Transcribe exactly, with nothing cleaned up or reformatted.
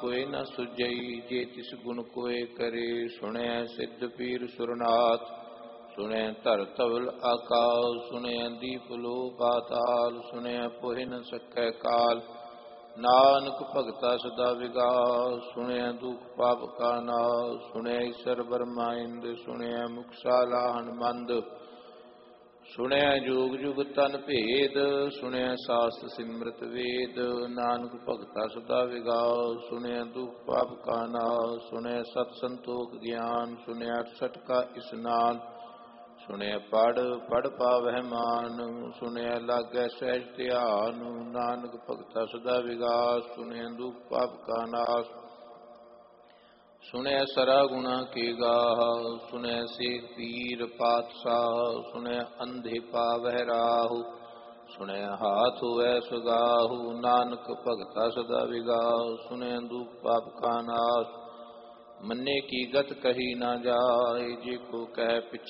कोई न सुजई जे तिस गुण कोय करे। सुने सिद्ध पीर सुरनाथ सुने धर धवल आकाश। सुने दीप लो पाताल सुने पोहि न सकै काल। नानक भगता सदा विगास सुने दुख पाप का नाश। सुने ईश्वर ब्रह्मा इंद सुने मुक्सा लाहन मंद। सुने जोग जुग तन भेद सुने शास्त्र सिमरत वेद। नानक भगता सदा विगास सुने दुख पाप का नाश। सुने सत संतोख ज्ञान सुने अठसठ का स्नान। सुने पढ़ पढ़ पावह मान सुने लागै सहज ध्यान। नानक भगता सदा विगास सुने दुख पाप का नाश। सुने सरा गुणा के गाह सुने सेख पीर पातशाह। सुने अंधे पावह राहु सुने हाथ हुए सुगाहु। नानक भगता सदा विगास सुने दुख पाप का नाश। मन्ने की गत कही ना जाए जे को कह पिछ